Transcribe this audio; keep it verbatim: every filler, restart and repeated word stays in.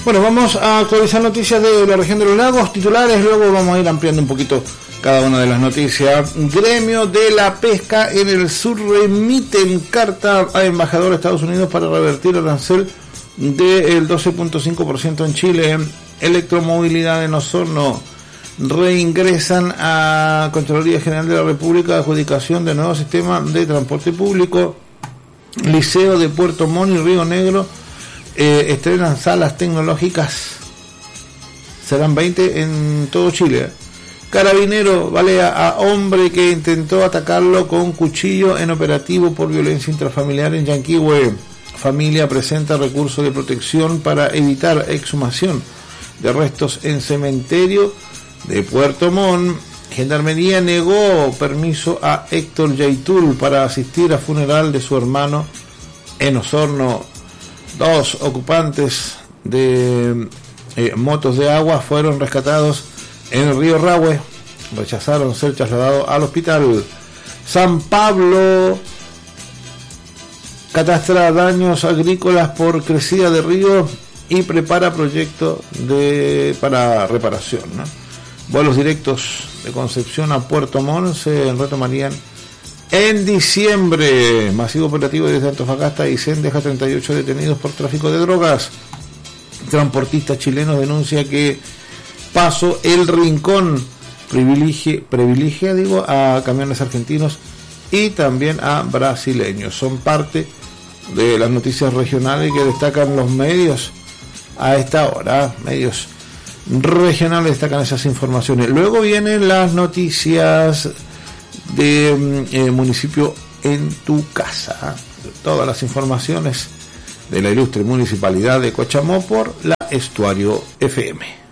Bueno, vamos a actualizar noticias de la región de los lagos, titulares, luego vamos a ir ampliando un poquito cada una de las noticias. Gremio de la pesca en el sur remiten carta a embajador de Estados Unidos para revertir el arancel del doce punto cinco por ciento en Chile. Electromovilidad en Osorno, reingresan a Contraloría General de la República adjudicación de nuevo sistema de transporte público. Liceo de Puerto Montt y Río Negro eh, estrenan salas tecnológicas, serán veinte en todo Chile. Carabinero balea a hombre que intentó atacarlo con cuchillo en operativo por violencia intrafamiliar en Yanquihue. Familia presenta recurso de protección para evitar exhumación de restos en cementerio de Puerto Montt. Gendarmería negó permiso a Héctor Yaitul para asistir a funeral de su hermano en Osorno. Dos ocupantes de eh, motos de agua fueron rescatados en el río Rahue, rechazaron ser trasladados al hospital. San Pablo catastra daños agrícolas por crecida de río y prepara proyecto de para reparación, ¿no? Vuelos directos de Concepción a Puerto Montt se retomarían en diciembre. Masivo operativo desde Antofagasta y Sen deja treinta y ocho detenidos por tráfico de drogas. Transportista chileno denuncia que Paso El Rincón privilegia, privilegia digo, a camiones argentinos y también a brasileños. Son parte de las noticias regionales que destacan los medios a esta hora. Medios regionales destacan esas informaciones. Luego vienen las noticias de eh, municipio en tu casa. Todas las informaciones de la ilustre municipalidad de Cochamó por la Estuario F M.